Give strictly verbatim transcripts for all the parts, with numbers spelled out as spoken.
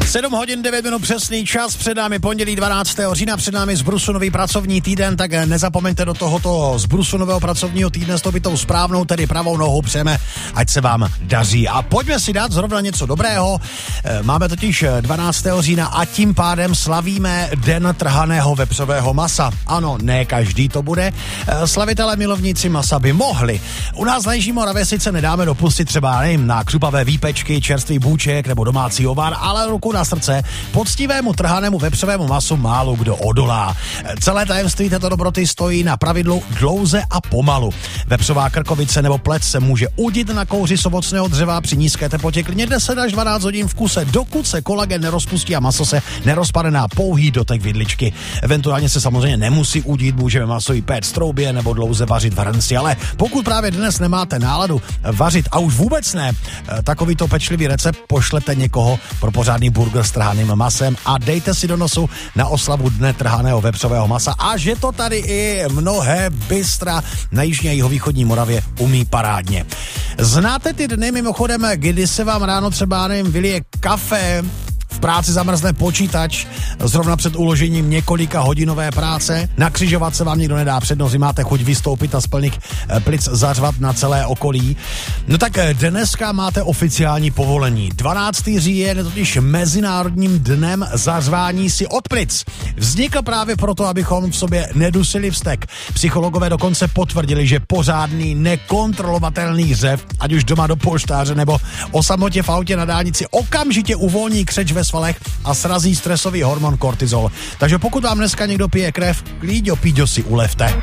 sedm hodin devět minut přesný čas, před námi pondělí dvanáctého října, před námi zbrusunový pracovní týden, tak nezapomeňte do tohoto zbrusunového pracovního týdne stopit tou správnou, tedy pravou nohou, přejeme, ať se vám daří. A pojďme si dát zrovna něco dobrého, máme totiž dvanáctého října a tím pádem slavíme Den trhaného vepřového masa. Ano, ne každý to bude, slavitelé milovníci masa by mohli. U nás na Jižní Moravě sice nedáme dopustit třeba, nevím, na křupavé výpečky, čerstvý bůček nebo domácí ovar, ale ruku na srdce, poctivému trhanému vepřovému masu málo kdo odolá. Celé tajemství této dobroty stojí na pravidlu dlouze a pomalu. Vepřová krkovice nebo plec se může udit na kouři z ovocného dřeva při nízké teplotě klidně deset až dvanáct hodin v kuse, dokud se kolagen nerozpustí a maso se nerozpadne na pouhý dotek vidličky. Eventuálně se samozřejmě nemusí udít, můžeme maso i péct v troubě nebo dlouze vařit v hrnci, ale pokud právě dnes nemáte náladu vařit a už vůbec ne, takovýto pečlivý recept pošlete někoho pro pořádný burger s trhaným masem a dejte si do nosu na oslavu Dne trhaného vepřového masa, a že to tady i mnohé bystra na jižní a jihovýchodní Moravě umí parádně. Znáte ty dny mimochodem, kdy se vám ráno třeba, nevím, vylije kafe, v práci zamrzne počítač, zrovna před uložením několika hodinové práce, na křižovatce vám nikdo nedá přednost, máte chuť vystoupit a z plných plic zařvat na celé okolí. No tak dneska máte oficiální povolení. dvanáctého října je totiž Mezinárodním dnem zařvání si od plic. Vznikl právě proto, abychom v sobě nedusili vztek. Psychologové dokonce potvrdili, že pořádný nekontrolovatelný řev, ať už doma do polštáře nebo o samotě v autě na dálnici, okamžitě uvolní křeč ve svalech a srazí stresový hormon kortizol. Takže pokud vám dneska někdo pije krev, klíďo píďo si ulevte.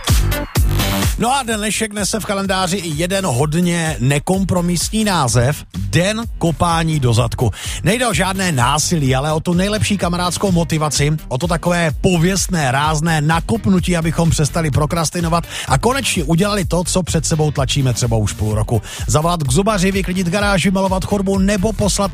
No a dnešek nese v kalendáři i jeden hodně nekompromisní název, Den kopání do zadku. Nejde o žádné násilí, ale o tu nejlepší kamarádskou motivaci, o to takové pověstné, rázné nakopnutí, abychom přestali prokrastinovat a konečně udělali to, co před sebou tlačíme třeba už půl roku. Zavolat k zubaři, vyklidit garáž, vymalovat chodbu nebo poslat